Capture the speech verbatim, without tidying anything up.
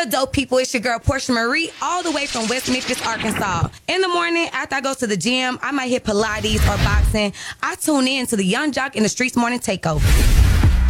up, dope people? It's your girl, Portia Marie, all the way from West Memphis, Arkansas. In the morning, after I go to the gym, I might hit Pilates or boxing. I tune in to the Young Jock in the Streets Morning Takeover.